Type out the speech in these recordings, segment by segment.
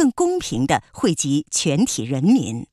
更公平地惠及全体人民。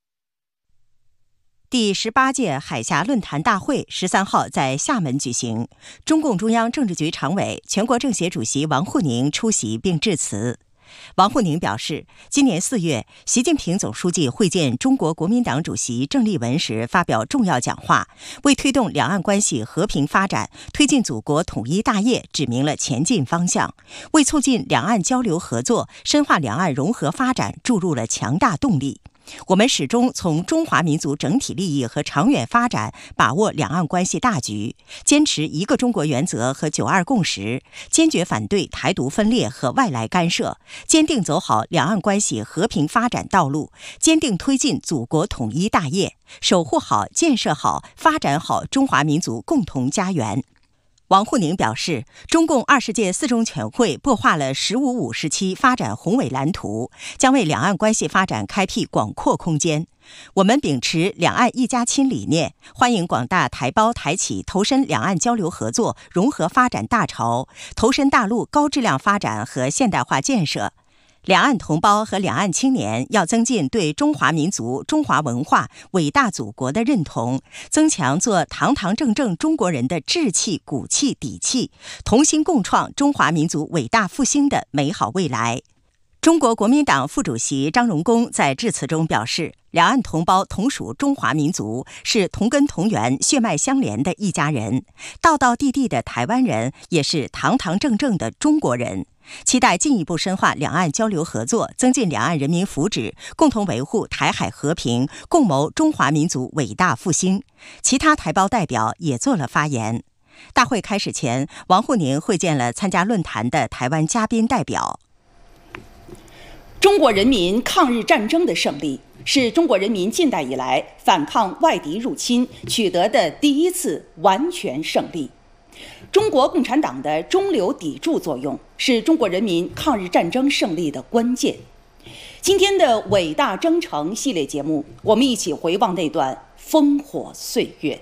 第18届海峡论坛大会13号在厦门举行，中共中央政治局常委、全国政协主席王沪宁出席并致辞。王沪宁表示，今年4月，习近平总书记会见中国国民党主席郑丽文时发表重要讲话，为推动两岸关系和平发展、推进祖国统一大业指明了前进方向，为促进两岸交流合作、深化两岸融合发展注入了强大动力。我们始终从中华民族整体利益和长远发展把握两岸关系大局，坚持一个中国原则和9·2共识，坚决反对台独分裂和外来干涉，坚定走好两岸关系和平发展道路，坚定推进祖国统一大业，守护好、建设好、发展好中华民族共同家园。王沪宁表示，中共20届4中全会擘画了“十五五”时期发展宏伟蓝图，将为两岸关系发展开辟广阔空间。我们秉持两岸一家亲理念，欢迎广大台胞台企投身两岸交流合作、融合发展大潮，投身大陆高质量发展和现代化建设。两岸同胞和两岸青年要增进对中华民族、中华文化、伟大祖国的认同，增强做堂堂正正中国人的志气、骨气、底气，同心共创中华民族伟大复兴的美好未来。中国国民党副主席张荣恭在致辞中表示，两岸同胞同属中华民族，是同根同源、血脉相连的一家人，道道地地的台湾人也是堂堂正正的中国人。期待进一步深化两岸交流合作，增进两岸人民福祉，共同维护台海和平，共谋中华民族伟大复兴。其他台胞代表也做了发言。大会开始前，王沪宁会见了参加论坛的台湾嘉宾代表。 中国人民抗日战争的胜利，是中国人民近代以来反抗外敌入侵取得的第一次完全胜利。中国共产党的中流砥柱作用，是中国人民抗日战争胜利的关键。今天的伟大征程系列节目，我们一起回望那段烽火岁月。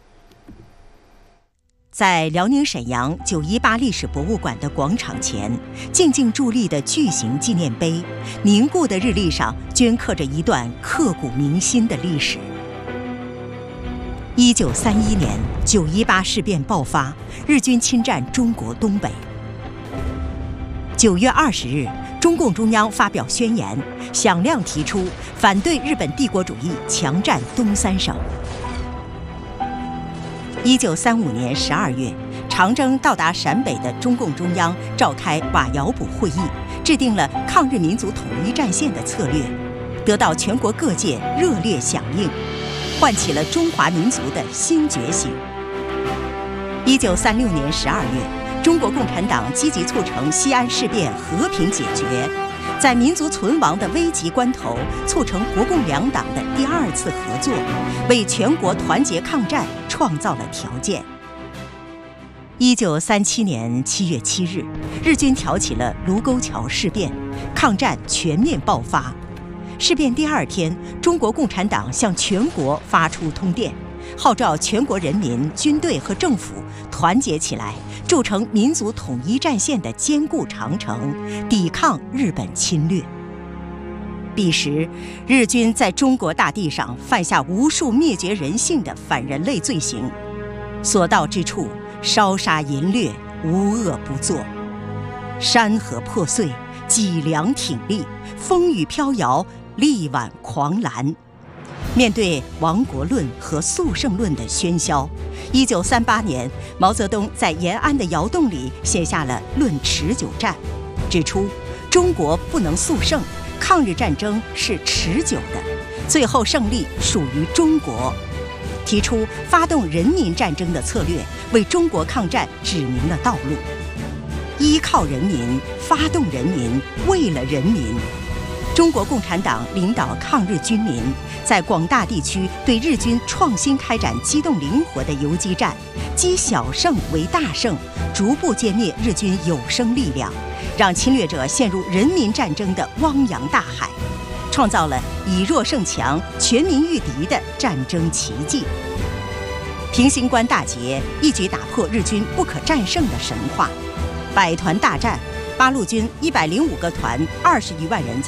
在辽宁沈阳918历史博物馆的广场前，静静伫立的巨型纪念碑，凝固的日历上镌刻着一段刻骨铭心的历史。1931年918事变爆发，日军侵占中国东北。9月20日，中共中央发表宣言，响亮提出反对日本帝国主义强占东三省。1935年12月，长征到达陕北的中共中央召开瓦窑堡会议，制定了抗日民族统一战线的策略，得到全国各界热烈响应，唤起了中华民族的新觉醒。1936年12月，中国共产党积极促成西安事变和平解决，在民族存亡的危急关头，促成国共两党的第2次合作，为全国团结抗战创造了条件。1937年7月7日，日军挑起了卢沟桥事变，抗战全面爆发。事变第2天，中国共产党向全国发出通电，号召全国人民、军队和政府团结起来，筑成民族统一战线的坚固长城，抵抗日本侵略。彼时，日军在中国大地上犯下无数灭绝人性的反人类罪行，所到之处烧杀淫掠，无恶不作。山河破碎，脊梁挺立，风雨飘摇，力挽狂澜。面对亡国论和速胜论的喧嚣，1938年，毛泽东在延安的窑洞里写下了《论持久战》，指出中国不能速胜，抗日战争是持久的，最后胜利属于中国。提出发动人民战争的策略，为中国抗战指明了道路。依靠人民，发动人民，为了人民。中国共产党领导抗日军民，在广大地区对日军创新开展机动灵活的游击战，积小胜为大胜，逐步歼灭日军有生力量，让侵略者陷入人民战争的汪洋大海，创造了以弱胜强、全民御敌的战争奇迹。平型关大捷一举打破日军不可战胜的神话，百团大战，八路军105个团，20余万人